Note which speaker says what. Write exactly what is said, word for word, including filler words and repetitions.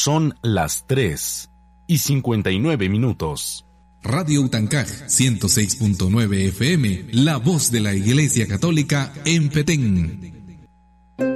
Speaker 1: Son las tres y cincuenta y nueve minutos.
Speaker 2: Radio Utancaj ciento seis punto nueve F M, la voz de la Iglesia Católica en Petén.